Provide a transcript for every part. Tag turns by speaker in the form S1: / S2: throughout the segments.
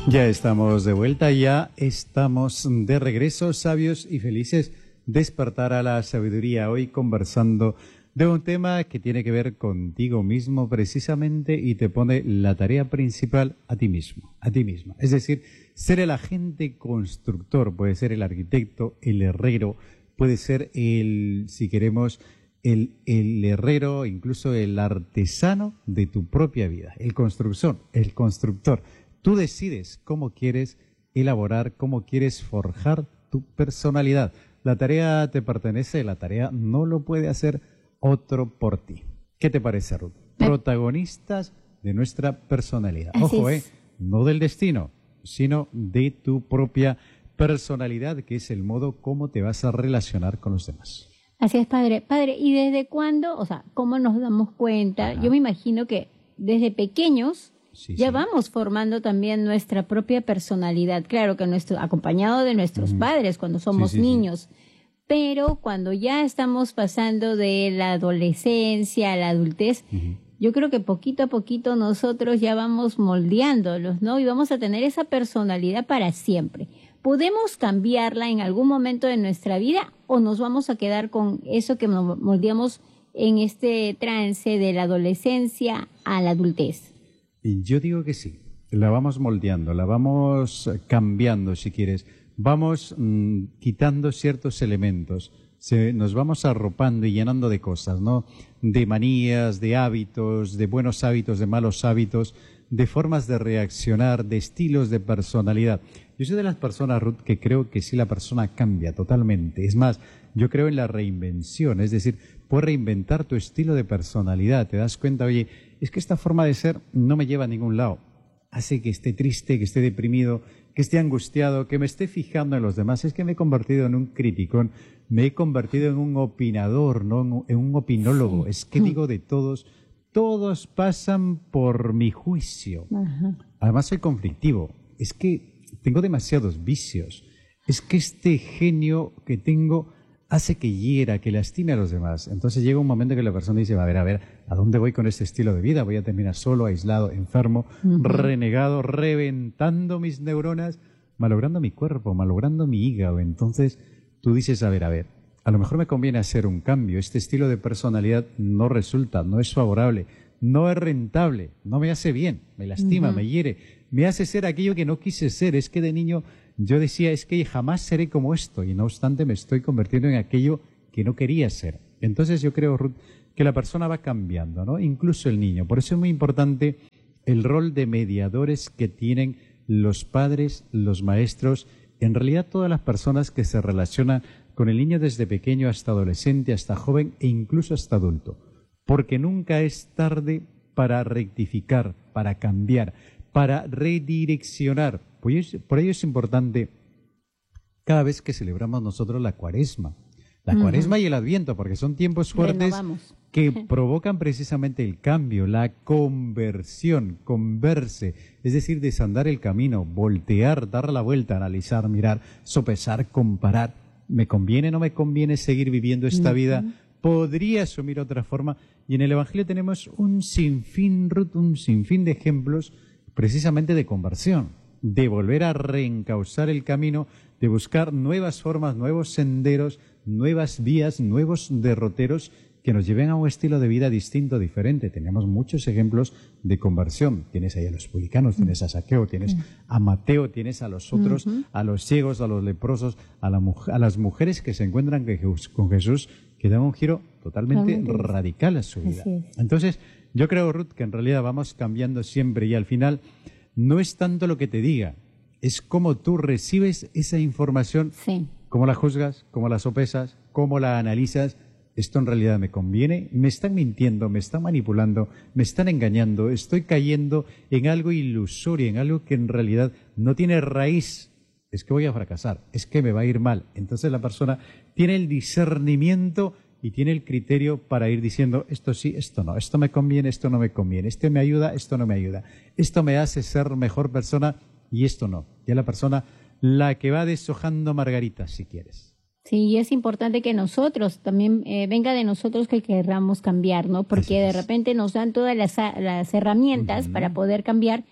S1: Ya estamos de vuelta, ya estamos de regreso, sabios y felices. Despertar a la sabiduría, hoy conversando de un tema que tiene que ver contigo mismo precisamente y te pone la tarea principal a ti mismo, a ti misma. Es decir, ser el agente constructor, puede ser el arquitecto, el herrero, puede ser el, si queremos, el herrero, incluso el artesano de tu propia vida, el constructor. Tú decides cómo quieres elaborar, cómo quieres forjar tu personalidad. La tarea te pertenece, la tarea no lo puede hacer otro por ti. ¿Qué te parece, Ruth? Protagonistas de nuestra personalidad. Ojo, no del destino, sino de tu propia personalidad, que es el modo como te vas a relacionar con los demás.
S2: Así es, padre. Padre, ¿y desde cuándo, o sea, cómo nos damos cuenta? Ajá. Yo me imagino que desde pequeños ya vamos formando también nuestra propia personalidad. Claro que acompañado de nuestros padres cuando somos niños. Pero cuando ya estamos pasando de la adolescencia a la adultez, yo creo que poquito a poquito nosotros ya vamos moldeándolos, ¿no? Y vamos a tener esa personalidad para siempre. ¿Podemos cambiarla en algún momento de nuestra vida o nos vamos a quedar con eso que nos moldeamos en este trance de la adolescencia a la adultez?
S1: Yo digo que sí, la vamos moldeando, la vamos cambiando si quieres, vamos quitando ciertos elementos, nos vamos arropando y llenando de cosas, ¿no? De manías, de hábitos, de buenos hábitos, de malos hábitos, de formas de reaccionar, de estilos de personalidad. Yo soy de las personas, Ruth, que creo que sí la persona cambia totalmente. Es más, yo creo en la reinvención, es decir, puedes reinventar tu estilo de personalidad. Te das cuenta, oye, es que esta forma de ser no me lleva a ningún lado. Hace que esté triste, que esté deprimido, que esté angustiado, que me esté fijando en los demás. Es que me he convertido en un criticón, me he convertido en un opinador, ¿no? En un opinólogo. Es que digo de todos, todos pasan por mi juicio. Además soy conflictivo. Es que tengo demasiados vicios. Es que este genio que tengo hace que hiera, que lastime a los demás. Entonces llega un momento que la persona dice, a ver, ¿a dónde voy con este estilo de vida? Voy a terminar solo, aislado, enfermo, renegado, reventando mis neuronas, malogrando mi cuerpo, malogrando mi hígado. Entonces tú dices, a ver, a lo mejor me conviene hacer un cambio. Este estilo de personalidad no resulta, no es favorable, no es rentable, no me hace bien, me lastima, me hiere, me hace ser aquello que no quise ser. Es que de niño yo decía, es que jamás seré como esto, y no obstante me estoy convirtiendo en aquello que no quería ser. Entonces yo creo, Ruth, que la persona va cambiando, ¿no? Incluso el niño. Por eso es muy importante el rol de mediadores que tienen los padres, los maestros, en realidad todas las personas que se relacionan con el niño desde pequeño hasta adolescente, hasta joven e incluso hasta adulto. Porque nunca es tarde para rectificar, para cambiar, para redireccionar. Por ello es importante cada vez que celebramos nosotros la Cuaresma. La Cuaresma y el Adviento, porque son tiempos fuertes que provocan precisamente el cambio, la conversión, converse, es decir, desandar el camino, voltear, dar la vuelta, analizar, mirar, sopesar, comparar. ¿Me conviene, no me conviene seguir viviendo esta vida? ¿Podría asumir otra forma? Y en el Evangelio tenemos un sinfín, Ruth, un sinfín de ejemplos precisamente de conversión, de volver a reencauzar el camino, de buscar nuevas formas, nuevos senderos, nuevas vías, nuevos derroteros que nos lleven a un estilo de vida distinto, diferente. Tenemos muchos ejemplos de conversión. Tienes ahí a los publicanos, tienes a Saqueo, tienes a Mateo, tienes a los otros, a los ciegos, a los leprosos, a las mujeres que se encuentran con Jesús, que dan un giro totalmente radical a su vida. Entonces, yo creo, Ruth, que en realidad vamos cambiando siempre y al final no es tanto lo que te diga, es cómo tú recibes esa información, cómo la juzgas, cómo la sopesas, cómo la analizas. ¿Esto en realidad me conviene? ¿Me están mintiendo? ¿Me están manipulando? ¿Me están engañando? ¿Estoy cayendo en algo ilusorio, en algo que en realidad no tiene raíz? Es que voy a fracasar, es que me va a ir mal. Entonces la persona tiene el discernimiento y tiene el criterio para ir diciendo esto sí, esto no, esto me conviene, esto no me conviene, esto me ayuda, esto no me ayuda, esto me hace ser mejor persona y esto no. Ya la persona, la que va deshojando margaritas, si quieres.
S2: Sí, y es importante que nosotros, también venga de nosotros que querramos cambiar, ¿no? Porque de repente nos dan todas las herramientas para poder cambiar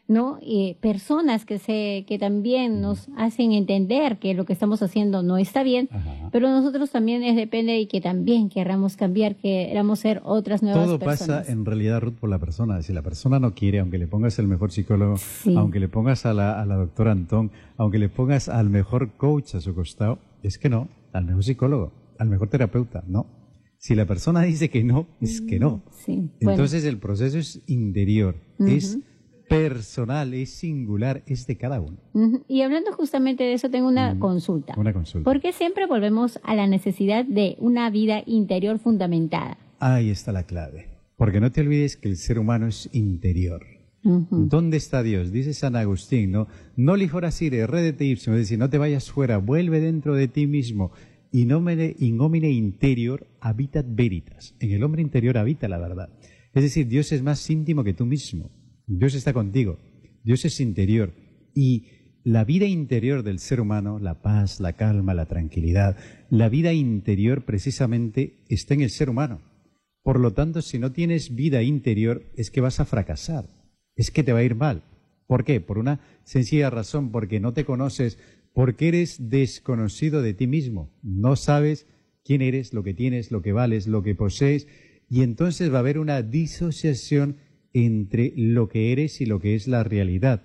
S2: ¿no? Personas que también nos hacen entender que lo que estamos haciendo no está bien, pero nosotros también depende de que también queramos cambiar, que queramos ser otras nuevas personas.
S1: Todo pasa en realidad, Ruth, por la persona. Si la persona no quiere, aunque le pongas el mejor psicólogo,
S2: Sí.
S1: aunque le pongas a la doctora Antón, aunque le pongas al mejor coach a su costado, es que no, al mejor psicólogo, al mejor terapeuta, no. Si la persona dice que no, es que no.
S2: Sí, bueno.
S1: Entonces el proceso es interior, es personal, es singular, es de cada uno.
S2: Y hablando justamente de eso, tengo una consulta.
S1: Una consulta.
S2: ¿Por qué siempre volvemos a la necesidad de una vida interior fundamentada?
S1: Ahí está la clave. Porque no te olvides que el ser humano es interior. ¿Dónde está Dios? Dice San Agustín, ¿no? No li fora sire, redete ipsum, es decir, no te vayas fuera, vuelve dentro de ti mismo. In homine interior habitat veritas. En el hombre interior habita la verdad. Es decir, Dios es más íntimo que tú mismo. Dios está contigo. Dios es interior. Y la vida interior del ser humano, la paz, la calma, la tranquilidad, la vida interior precisamente está en el ser humano. Por lo tanto, si no tienes vida interior, es que vas a fracasar. Es que te va a ir mal. ¿Por qué? Por una sencilla razón, porque no te conoces, porque eres desconocido de ti mismo. No sabes quién eres, lo que tienes, lo que vales, lo que posees, y entonces va a haber una disociación entre lo que eres y lo que es la realidad,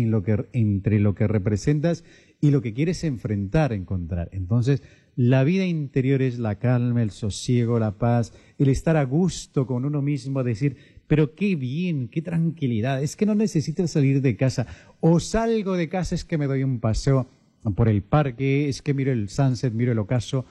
S1: entre lo que representas y lo que quieres enfrentar, encontrar. Entonces, la vida interior es la calma, el sosiego, la paz, el estar a gusto con uno mismo, decir, pero qué bien, qué tranquilidad, es que no necesito salir de casa, o salgo de casa, es que me doy un paseo por el parque, es que miro el sunset, miro el ocaso,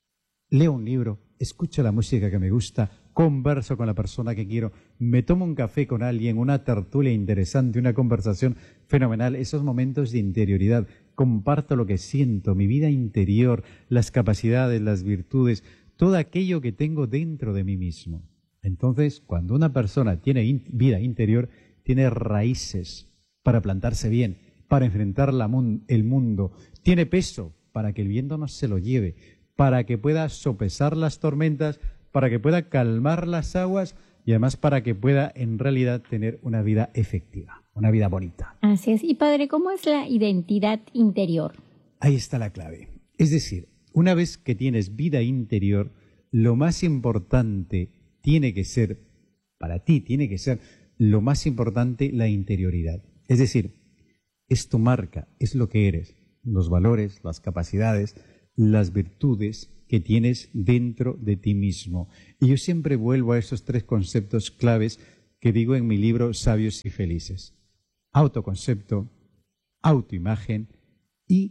S1: leo un libro, escucho la música que me gusta, converso con la persona que quiero, me tomo un café con alguien, una tertulia interesante, una conversación fenomenal, esos momentos de interioridad, comparto lo que siento, mi vida interior, las capacidades, las virtudes, todo aquello que tengo dentro de mí mismo. Entonces, cuando una persona tiene vida interior, tiene raíces para plantarse bien, para enfrentar el mundo, tiene peso para que el viento no se lo lleve, para que pueda sopesar las tormentas, para que pueda calmar las aguas y además para que pueda en realidad tener una vida efectiva, una vida bonita.
S2: Así es. Y padre, ¿cómo es la identidad interior?
S1: Ahí está la clave. Es decir, una vez que tienes vida interior, lo más importante tiene que ser, para ti tiene que ser lo más importante la interioridad. Es decir, es tu marca, es lo que eres, los valores, las capacidades, las virtudes que tienes dentro de ti mismo. Y yo siempre vuelvo a esos tres conceptos claves que digo en mi libro Sabios y Felices. Autoconcepto, autoimagen y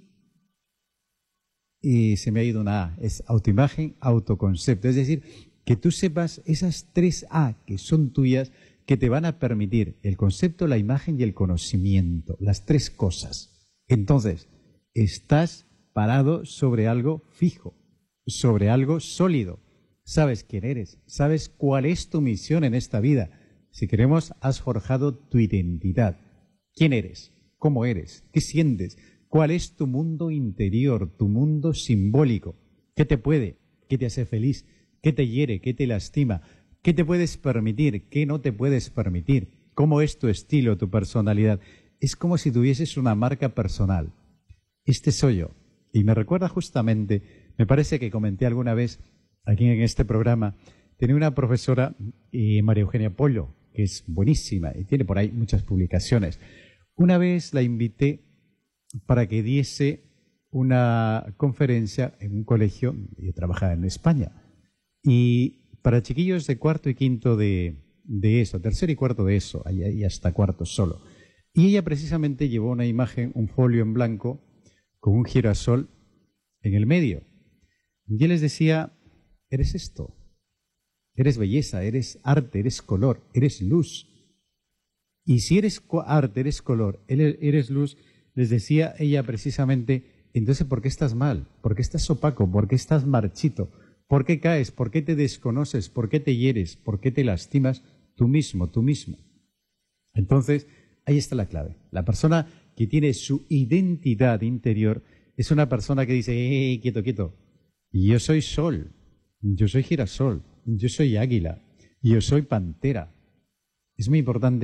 S1: se me ha ido una A, es autoimagen, autoconcepto. Es decir, que tú sepas esas tres A que son tuyas, que te van a permitir el concepto, la imagen y el conocimiento, las tres cosas. Entonces, estás parado sobre algo fijo, sobre algo sólido. Sabes quién eres, sabes cuál es tu misión en esta vida. Si queremos, has forjado tu identidad. ¿Quién eres? ¿Cómo eres? ¿Qué sientes? ¿Cuál es tu mundo interior, tu mundo simbólico? ¿Qué te puede? ¿Qué te hace feliz? ¿Qué te hiere? ¿Qué te lastima? ¿Qué te puedes permitir? ¿Qué no te puedes permitir? ¿Cómo es tu estilo, tu personalidad? Es como si tuvieses una marca personal. Este soy yo. Y me recuerda justamente, me parece que comenté alguna vez aquí en este programa, tenía una profesora, María Eugenia Pollo, que es buenísima y tiene por ahí muchas publicaciones. Una vez la invité para que diese una conferencia en un colegio, yo trabajaba en España, y para chiquillos de cuarto y quinto de eso, tercero y cuarto de eso, y hasta cuarto solo. Y ella precisamente llevó una imagen, un folio en blanco, con un girasol en el medio. Y él les decía, eres esto, eres belleza, eres arte, eres color, eres luz. Y si eres arte, eres color, eres luz, les decía ella precisamente, entonces ¿por qué estás mal? ¿Por qué estás opaco? ¿Por qué estás marchito? ¿Por qué caes? ¿Por qué te desconoces? ¿Por qué te hieres? ¿Por qué te lastimas tú mismo, tú mismo? Entonces, ahí está la clave. La persona que tiene su identidad interior es una persona que dice, quieto, quieto, yo soy sol, yo soy girasol, yo soy águila, yo soy pantera. Es muy importante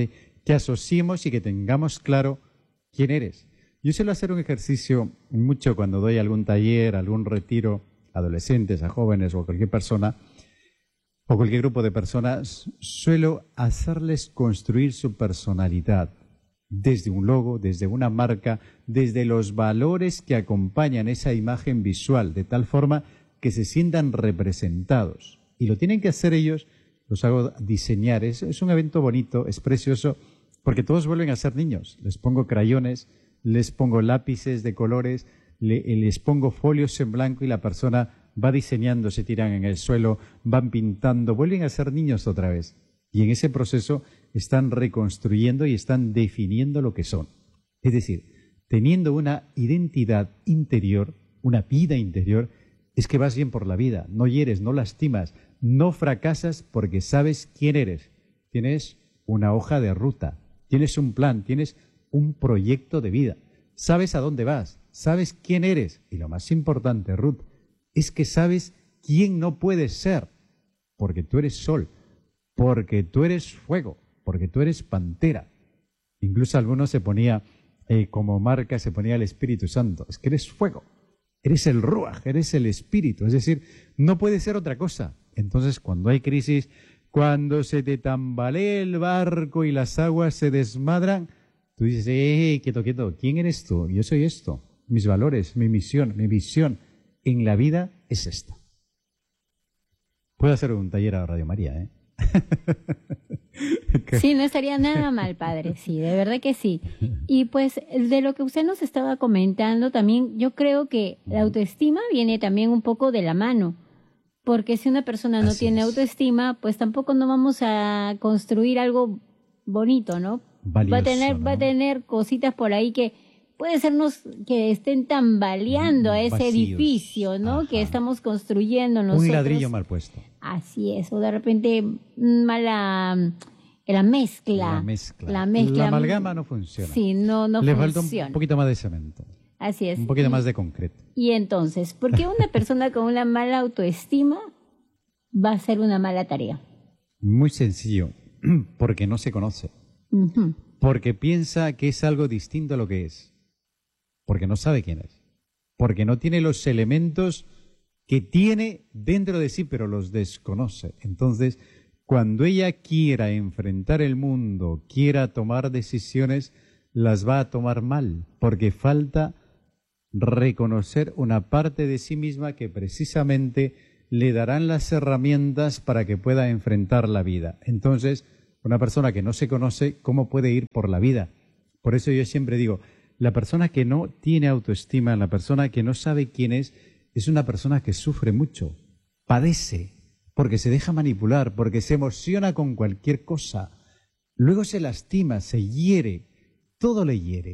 S1: que asociemos y que tengamos claro quién eres. Yo suelo hacer un ejercicio mucho cuando doy algún taller, algún retiro a adolescentes, a jóvenes o a cualquier persona o cualquier grupo de personas, suelo hacerles construir su personalidad desde un logo, desde una marca, desde los valores que acompañan esa imagen visual, de tal forma que se sientan representados. Y lo tienen que hacer ellos, los hago diseñar. Es un evento bonito, es precioso, porque todos vuelven a ser niños. Les pongo crayones, les pongo lápices de colores, les pongo folios en blanco y la persona va diseñando, se tiran en el suelo, van pintando, vuelven a ser niños otra vez. Y en ese proceso están reconstruyendo y están definiendo lo que son. Es decir, teniendo una identidad interior, una vida interior, es que vas bien por la vida, no hieres, no lastimas, no fracasas porque sabes quién eres. Tienes una hoja de ruta, tienes un plan, tienes un proyecto de vida. Sabes a dónde vas, sabes quién eres. Y lo más importante, Ruth, es que sabes quién no puedes ser, porque tú eres sol, porque tú eres fuego, porque tú eres pantera. Incluso algunos se ponía como marca, se ponía el Espíritu Santo. Es que eres fuego, eres el Ruach, eres el Espíritu. Es decir, no puedes ser otra cosa. Entonces, cuando hay crisis, cuando se te tambalea el barco y las aguas se desmadran, tú dices, quieto, quieto, ¿quién eres tú? Yo soy esto. Mis valores, mi misión, mi visión en la vida es esta. Puedo hacer un taller a Radio María, ¿eh?
S2: Sí, no estaría nada mal, padre, sí, de verdad que sí. Y pues de lo que usted nos estaba comentando también, yo creo que la autoestima viene también un poco de la mano, porque si una persona no tiene autoestima, pues tampoco no vamos a construir algo bonito, ¿no?
S1: Valioso,
S2: va a tener cositas por ahí que puede sernos que estén tambaleando a ese edificio, ¿no? Ajá. Que estamos construyendo nosotros.
S1: Un ladrillo mal puesto.
S2: Así es, o de repente la mezcla. La
S1: amalgama no funciona.
S2: Sí, no
S1: Le
S2: funciona.
S1: falta un poquito más de cemento.
S2: Así es.
S1: Un poquito más de concreto.
S2: Y entonces, ¿por qué una persona con una mala autoestima va a hacer una mala tarea?
S1: Muy sencillo, porque no se conoce.
S2: Uh-huh.
S1: Porque piensa que es algo distinto a lo que es. Porque no sabe quién es. Porque no tiene los elementos que tiene dentro de sí, pero los desconoce. Entonces, cuando ella quiera enfrentar el mundo, quiera tomar decisiones, las va a tomar mal, porque falta reconocer una parte de sí misma que precisamente le darán las herramientas para que pueda enfrentar la vida. Entonces, una persona que no se conoce, ¿cómo puede ir por la vida? Por eso yo siempre digo, la persona que no tiene autoestima, la persona que no sabe quién es una persona que sufre mucho, padece, porque se deja manipular, porque se emociona con cualquier cosa, luego se lastima, se hiere, todo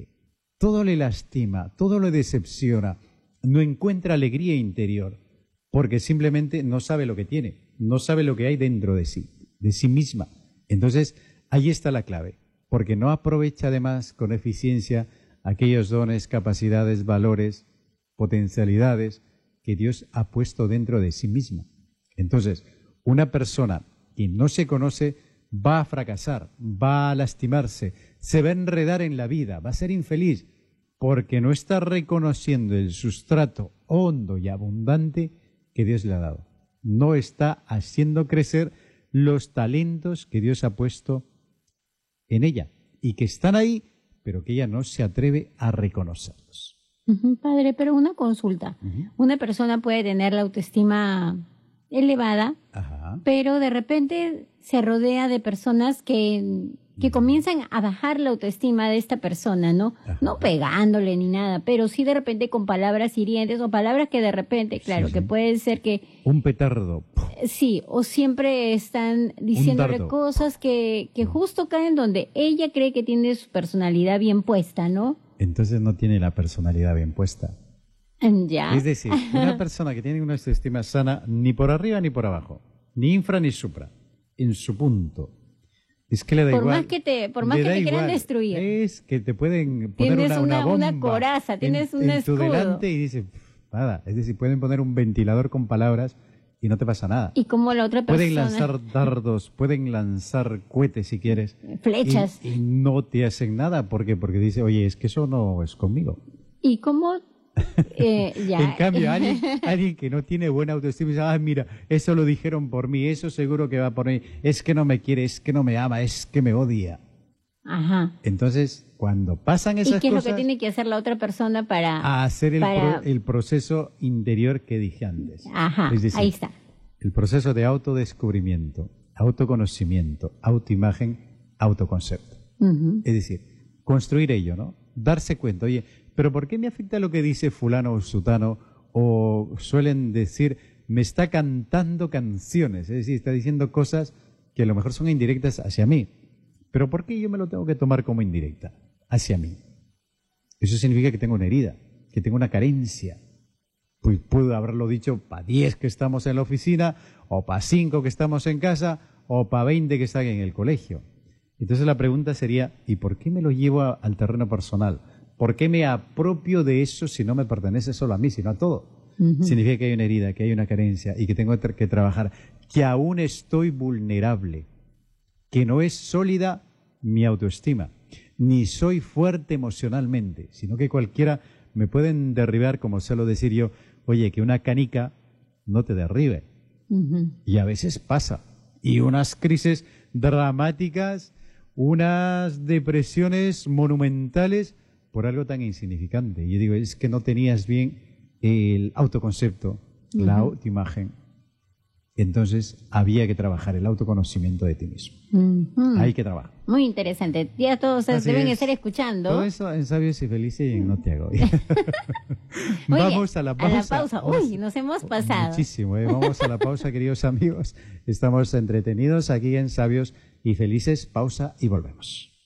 S1: le lastima, todo le decepciona, no encuentra alegría interior, porque simplemente no sabe lo que tiene, no sabe lo que hay dentro de sí misma. Entonces, ahí está la clave, porque no aprovecha además con eficiencia aquellos dones, capacidades, valores, potencialidades que Dios ha puesto dentro de sí mismo. Entonces, una persona que no se conoce va a fracasar, va a lastimarse, se va a enredar en la vida, va a ser infeliz, porque no está reconociendo el sustrato hondo y abundante que Dios le ha dado. No está haciendo crecer los talentos que Dios ha puesto en ella y que están ahí, pero que ella no se atreve a reconocerlos.
S2: Padre, pero una consulta. Una persona puede tener la autoestima elevada, pero de repente se rodea de personas que comienzan a bajar la autoestima de esta persona, ¿no? No pegándole ni nada, pero sí de repente con palabras hirientes o palabras que de repente, claro, que puede ser que...
S1: Un petardo.
S2: Sí, o siempre están diciéndole cosas que justo caen donde ella cree que tiene su personalidad bien puesta, ¿no?
S1: Entonces no tiene la personalidad bien puesta.
S2: Ya.
S1: Es decir, una persona que tiene una autoestima sana, ni por arriba ni por abajo, ni infra ni supra, en su punto. Es que le da igual.
S2: Por más que te quieran destruir.
S1: Es que te pueden poner una bomba
S2: una coraza, tienes un escudo.
S1: En tu delante y dices, nada. Es decir, pueden poner un ventilador con palabras y no te pasa nada.
S2: Y como la otra persona...
S1: Pueden lanzar dardos, pueden lanzar cohetes si quieres.
S2: Flechas.
S1: Y no te hacen nada. ¿Por qué? Porque dice, oye, es que eso no es conmigo.
S2: ¿Y cómo...? Ya.
S1: En cambio, alguien que no tiene buena autoestima dice, mira, eso lo dijeron por mí, eso seguro que va por mí, es que no me quiere, es que no me ama, es que me odia.
S2: Ajá.
S1: Entonces, cuando pasan esas cosas...
S2: ¿Y qué es lo que tiene que hacer la otra persona para...
S1: hacer el proceso interior que dije antes.
S2: Ajá,
S1: es decir,
S2: ahí está.
S1: El proceso de autodescubrimiento, autoconocimiento, autoimagen, autoconcepto. Es decir, construir ello, ¿no? Darse cuenta, oye, ¿pero por qué me afecta lo que dice fulano o sutano? O suelen decir, me está cantando canciones, es decir, está diciendo cosas que a lo mejor son indirectas hacia mí. ¿Pero por qué yo me lo tengo que tomar como indirecta hacia mí? Eso significa que tengo una herida, que tengo una carencia. Pues puedo haberlo dicho para 10 que estamos en la oficina, o para 5 que estamos en casa, o para 20 que están en el colegio. Entonces la pregunta sería, ¿y por qué me lo llevo al terreno personal? ¿Por qué me apropio de eso si no me pertenece solo a mí, sino a todo? Significa que hay una herida, que hay una carencia y que tengo que trabajar, que aún estoy vulnerable, que no es sólida mi autoestima, ni soy fuerte emocionalmente, sino que cualquiera me pueden derribar, como suelo decir yo, oye, que una canica no te derribe. Y a veces pasa. Y unas crisis dramáticas, unas depresiones monumentales por algo tan insignificante. Y yo digo, es que no tenías bien el autoconcepto, la autoimagen. Entonces había que trabajar el autoconocimiento de ti mismo. Hay que trabajar.
S2: Muy interesante. Ya todos deben estar escuchando.
S1: Todo eso en Sabios y Felices y en No Te Agobies. Vamos a la pausa.
S2: Uy, nos hemos pasado.
S1: Muchísimo. Vamos a la pausa, queridos amigos. Estamos entretenidos aquí en Sabios y Felices. Pausa y volvemos.